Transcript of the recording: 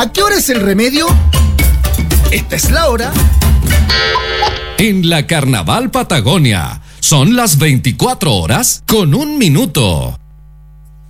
¿A qué hora es el remedio? Esta es la hora. En la Carnaval Patagonia, son las 24 horas con 1 minuto.